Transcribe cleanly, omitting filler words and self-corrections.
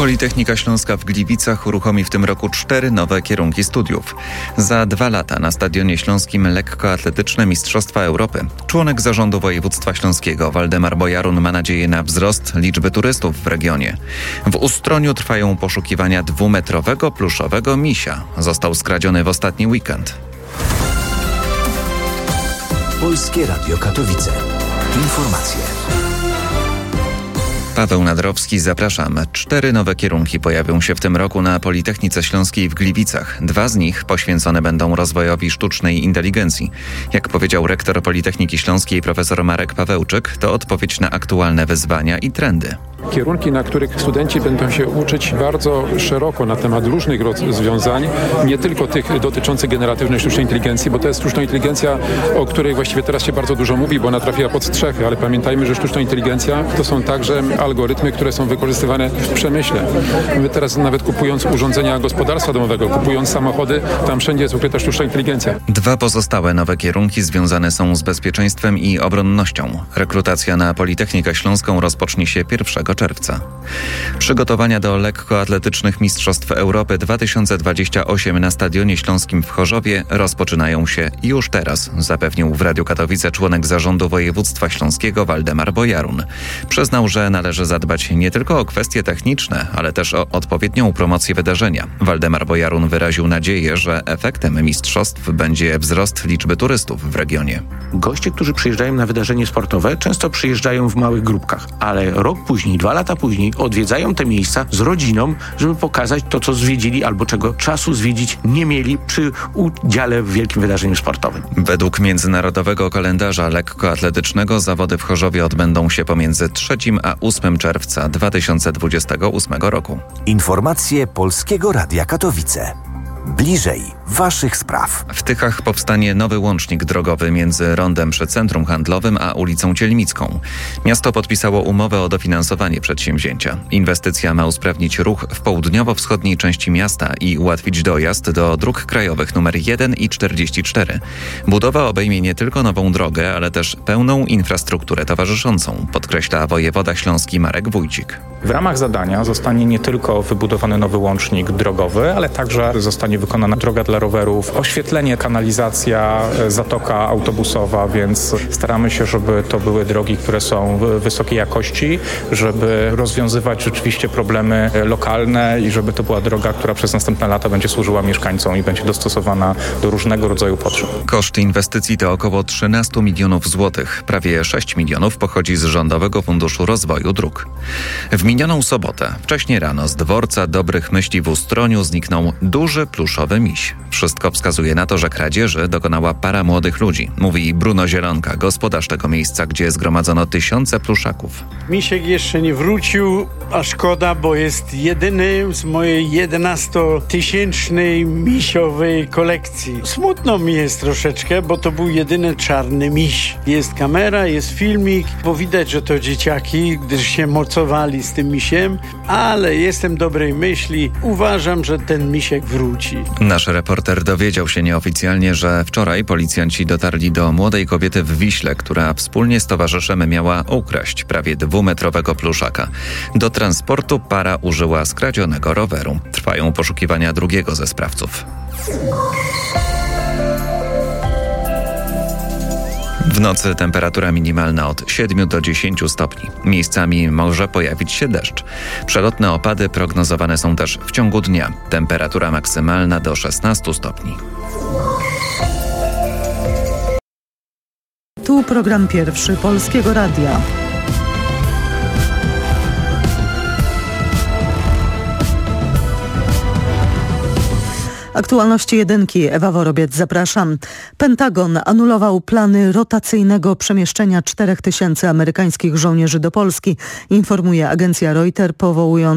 Politechnika Śląska w Gliwicach uruchomi w tym roku 4 nowe kierunki studiów. Za 2 lata na Stadionie Śląskim lekkoatletyczne Mistrzostwa Europy. Członek zarządu województwa śląskiego Waldemar Bojarun ma nadzieję na wzrost liczby turystów w regionie. W Ustroniu trwają poszukiwania 2-metrowego pluszowego misia. Został skradziony w ostatni weekend. Polskie Radio Katowice. Informacje. Paweł Nadrowski, zapraszam. 4 nowe kierunki pojawią się w tym roku na Politechnice Śląskiej w Gliwicach. 2 z nich poświęcone będą rozwojowi sztucznej inteligencji. Jak powiedział rektor Politechniki Śląskiej profesor Marek Pawełczyk, to odpowiedź na aktualne wyzwania i trendy. Kierunki, na których studenci będą się uczyć bardzo szeroko na temat różnych rozwiązań, nie tylko tych dotyczących generatywnej sztucznej inteligencji, bo to jest sztuczna inteligencja, o której właściwie teraz się bardzo dużo mówi, bo ona trafiła pod strzechy, ale pamiętajmy, że sztuczna inteligencja to są także algorytmy, które są wykorzystywane w przemyśle. My teraz nawet kupując urządzenia gospodarstwa domowego, kupując samochody, tam wszędzie jest ukryta sztuczna inteligencja. 2 pozostałe nowe kierunki związane są z bezpieczeństwem i obronnością. Rekrutacja na Politechnikę Śląską rozpocznie się 1 czerwca. Przygotowania do lekkoatletycznych Mistrzostw Europy 2028 na Stadionie Śląskim w Chorzowie rozpoczynają się już teraz, zapewnił w Radiu Katowice członek zarządu województwa śląskiego Waldemar Bojarun. Przyznał, że należy zadbać nie tylko o kwestie techniczne, ale też o odpowiednią promocję wydarzenia. Waldemar Bojarun wyraził nadzieję, że efektem mistrzostw będzie wzrost liczby turystów w regionie. Goście, którzy przyjeżdżają na wydarzenie sportowe, często przyjeżdżają w małych grupkach, ale rok później, 2 lata później odwiedzają te miejsca z rodziną, żeby pokazać to, co zwiedzili albo czego czasu zwiedzić nie mieli przy udziale w wielkim wydarzeniu sportowym. Według międzynarodowego kalendarza lekkoatletycznego zawody w Chorzowie odbędą się pomiędzy 3 a 8 czerwca 2028 roku. Informacje Polskiego Radia Katowice. Bliżej waszych spraw. W Tychach powstanie nowy łącznik drogowy między rondem przy Centrum Handlowym a ulicą Cielmicką. Miasto podpisało umowę o dofinansowanie przedsięwzięcia. Inwestycja ma usprawnić ruch w południowo-wschodniej części miasta i ułatwić dojazd do dróg krajowych nr 1 i 44. Budowa obejmie nie tylko nową drogę, ale też pełną infrastrukturę towarzyszącą, podkreśla wojewoda śląski Marek Wójcik. W ramach zadania zostanie nie tylko wybudowany nowy łącznik drogowy, ale także zostanie wykonana droga dla rowerów, oświetlenie, kanalizacja, zatoka autobusowa, więc staramy się, żeby to były drogi, które są wysokiej jakości, żeby rozwiązywać rzeczywiście problemy lokalne i żeby to była droga, która przez następne lata będzie służyła mieszkańcom i będzie dostosowana do różnego rodzaju potrzeb. Koszt inwestycji to około 13 milionów złotych. Prawie 6 milionów pochodzi z Rządowego Funduszu Rozwoju Dróg. W minioną sobotę, wcześnie rano, z dworca Dobrych Myśli w Ustroniu zniknął duży pluszowy miś. Wszystko wskazuje na to, że kradzieży dokonała para młodych ludzi, mówi Bruno Zielonka, gospodarz tego miejsca, gdzie zgromadzono tysiące pluszaków. Misiek jeszcze nie wrócił, a szkoda, bo jest jedyny z mojej 11-tysięcznej misiowej kolekcji. Smutno mi jest troszeczkę, bo to był jedyny czarny miś. Jest kamera, jest filmik, bo widać, że to dzieciaki, gdyż się mocowali z tym misiem, ale jestem dobrej myśli. Uważam, że ten misiek wróci. Nasz reporter dowiedział się nieoficjalnie, że wczoraj policjanci dotarli do młodej kobiety w Wiśle, która wspólnie z towarzyszem miała ukraść prawie 2-metrowego pluszaka. Do transportu para użyła skradzionego roweru. Trwają poszukiwania drugiego ze sprawców. W nocy temperatura minimalna od 7 do 10 stopni. Miejscami może pojawić się deszcz. Przelotne opady prognozowane są też w ciągu dnia. Temperatura maksymalna do 16 stopni. Tu program pierwszy Polskiego Radia. Aktualności jedynki. Ewa Worobiec, zapraszam. Pentagon anulował plany rotacyjnego przemieszczenia 4000 amerykańskich żołnierzy do Polski, informuje agencja Reuters, powołując